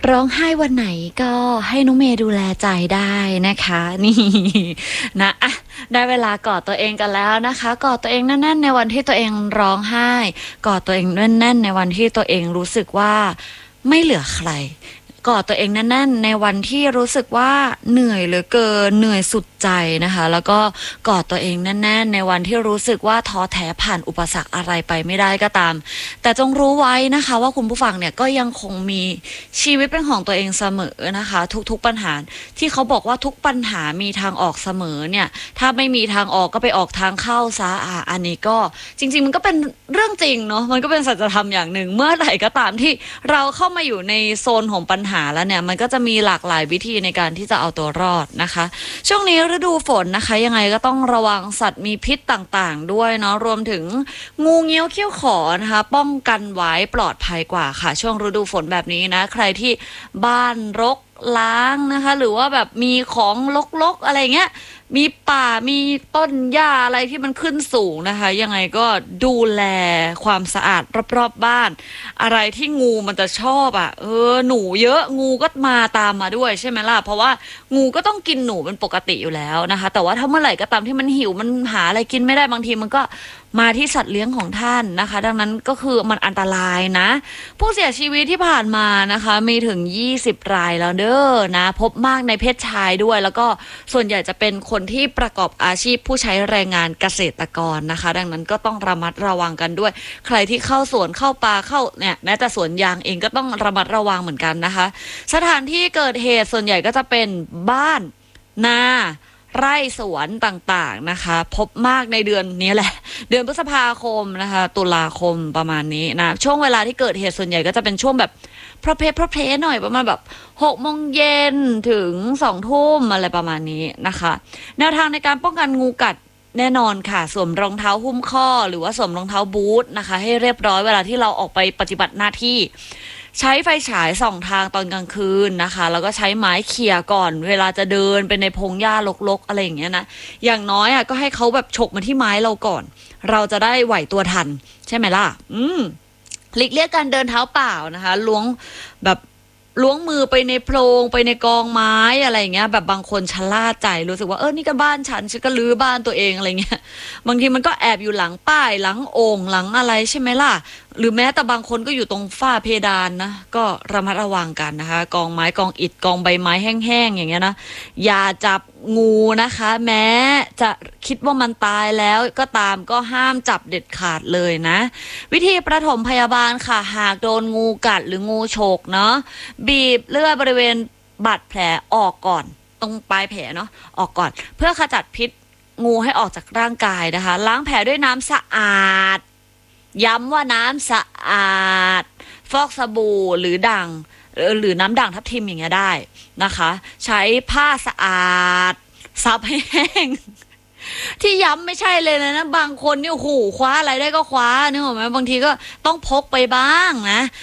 ร้องไห้วันไหนก็ให้น้องเมย์ดูแลใจได้นะคะนี่นะอ่ะได้เวลากอดตัวเองกันแล้วนะคะกอดตัวเองแน่นๆในวันที่ตัวเองร้องไห้กอดตัวเองแน่นๆในวันที่ตัวเองรู้สึกว่าไม่เหลือใครกอดตัวเองแน่นๆในวันที่รู้สึกว่าเหนื่อยเหลือเกินเหนื่อยสุดใจนะคะแล้วก็กอดตัวเองแน่นๆในวันที่รู้สึกว่าท้อแท้ผ่านอุปสรรคอะไรไปไม่ได้ก็ตามแต่จงรู้ไว้นะคะว่าคุณผู้ฟังเนี่ยก็ยังคงมีชีวิตเป็นของตัวเองเสมอนะคะทุกๆปัญหาที่เขาบอกว่าทุกปัญหามีทางออกเสมอเนี่ยถ้าไม่มีทางออกก็ไปออกทางเข้าซะอันนี้ก็จริงๆมันก็เป็นเรื่องจริงเนาะมันก็เป็นสัจธรรมอย่างหนึ่งเมื่อไหร่ก็ตามที่เราเข้ามาอยู่ในโซนของปัญหาแล้วเนี่ยมันก็จะมีหลากหลายวิธีในการที่จะเอาตัวรอดนะคะช่วงนี้ฤดูฝนนะคะยังไงก็ต้องระวังสัตว์มีพิษต่างๆด้วยเนาะรวมถึงงูเงี้ยวเขี้ยวขอนะคะป้องกันไว้ปลอดภัยกว่าค่ะช่วงฤดูฝนแบบนี้นะใครที่บ้านรกล้างนะคะหรือว่าแบบมีของรกๆอะไรเงี้ยมีป่ามีต้นหญ้าอะไรที่มันขึ้นสูงนะคะยังไงก็ดูแลความสะอาดรอบๆบ้านอะไรที่งูมันจะชอบหนูเยอะงูก็มาตามมาด้วยใช่ไหมล่ะเพราะว่างูก็ต้องกินหนูเป็นปกติอยู่แล้วนะคะแต่ว่าถ้าเมื่อไหร่ก็ตามที่มันหิวมันหาอะไรกินไม่ได้บางทีมันก็มาที่สัตว์เลี้ยงของท่านนะคะดังนั้นก็คือมันอันตรายนะผู้เสียชีวิตที่ผ่านมานะคะมีถึง20 รายแล้วเด้อนะพบมากในเพศชายด้วยแล้วก็ส่วนใหญ่จะเป็นคนที่ประกอบอาชีพผู้ใช้แรงงานเกษตรกรนะคะดังนั้นก็ต้องระมัดระวังกันด้วยใครที่เข้าสวนเข้าป่าเข้าเนี่ยแม้แต่สวนยางเองก็ต้องระมัดระวังเหมือนกันนะคะสถานที่เกิดเหตุส่วนใหญ่ก็จะเป็นบ้านนาไร่สวนต่างๆนะคะพบมากในเดือนนี้แหละเดือนพฤษภาคมนะคะตุลาคมประมาณนี้นะช่วงเวลาที่เกิดเหตุส่วนใหญ่ก็จะเป็นช่วงแบบพระเพหน่อยประมาณแบบ6 โมงเย็นถึง2 ทุ่มอะไรประมาณนี้นะคะแนวทางในการป้องกันงูกัดแน่นอนค่ะสวมรองเท้าหุ้มข้อหรือว่าสวมรองเท้าบูทนะคะให้เรียบร้อยเวลาที่เราออกไปปฏิบัติหน้าที่ใช้ไฟฉายส่องทางตอนกลางคืนนะคะแล้วก็ใช้ไม้เขี่ยก่อนเวลาจะเดินไปในพงหญ้ารกๆอะไรอย่างเงี้ยนะอย่างน้อยก็ให้เขาแบบฉกมาที่ไม้เราก่อนเราจะได้ไหวตัวทันใช่ไหมล่ะหลีกเลี่ยงการเดินเท้าเปล่านะคะแบบล้วงมือไปในโพรงไปในกองไม้อะไรเงี้ยแบบบางคนชะล่าใจรู้สึกว่านี่ก็บ้านฉันก็รื้อบ้านตัวเองอะไรเงี้ยบางทีมันก็แอบอยู่หลังป้ายหลังโอ่งหลังอะไรใช่ไหมล่ะหรือแม้แต่บางคนก็อยู่ตรงฝ้าเพดานนะก็ระมัดระวังกันนะคะกองไม้กองอิฐกองใบไม้แห้งๆอย่างเงี้ยนะอย่าจับงูนะคะแม้จะคิดว่ามันตายแล้วก็ตามก็ห้ามจับเด็ดขาดเลยนะวิธีประถมพยาบาลค่ะหากโดนงูกัดหรืองูฉกเนาะบีบเลือดบริเวณบาดแผลออกก่อนตรงปลายแผลเนาะออกก่อนเพื่อขจัดพิษงูให้ออกจากร่างกายนะคะล้างแผลด้วยน้ำสะอาดย้ำว่าน้ำสะอาดฟอกสบู่หรือด่างหรือน้ำด่างทับทิมอย่างเงี้ยได้นะคะใช้ผ้าสะอาดซับให้แห้งที่ย้ำไม่ใช่เลยนะบางคนนี่โอ้โหคว้าอะไรได้ก็คว้านึกออกไหมบางทีก็ต้องพกไปบ้างนะ